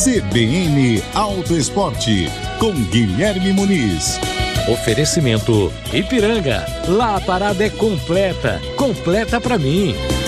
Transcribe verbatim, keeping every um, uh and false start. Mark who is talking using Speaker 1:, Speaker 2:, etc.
Speaker 1: C B N Auto Esporte, com Guilherme Muniz.
Speaker 2: Oferecimento Ipiranga. Lá a parada é completa. Completa pra mim.